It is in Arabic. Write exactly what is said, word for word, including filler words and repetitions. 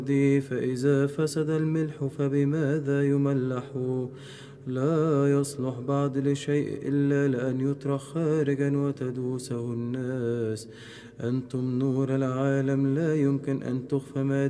فإذا فسد الملح فبماذا يملح؟ لا يصلح بعد لشيء إلا لأن يطرح خارجا وتدوسه الناس. أنتم نور العالم، لا يمكن أن تخفى